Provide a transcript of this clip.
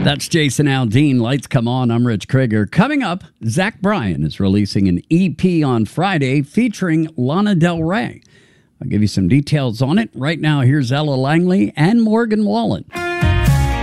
That's Jason Aldean. Lights come on. I'm Rich Krieger. Coming up, Zach Bryan is releasing an EP on Friday featuring Lana Del Rey. I'll give you some details on it. Right now, here's Ella Langley and Morgan Wallen.